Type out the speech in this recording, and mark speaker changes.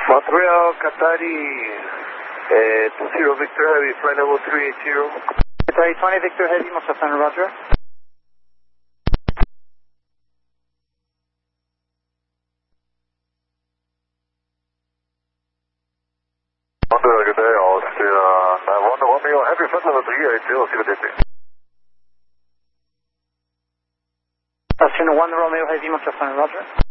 Speaker 1: Montreal, Qatari, 20 Victor Heavy, flight level 380.
Speaker 2: Qatari 20 Victor Heavy, Montreal, Roger.
Speaker 1: Good day, Austin, 91 Romeo Heavy, flight level 380, see what they say.
Speaker 2: Austin 1 Romeo Heavy, Montreal, Roger.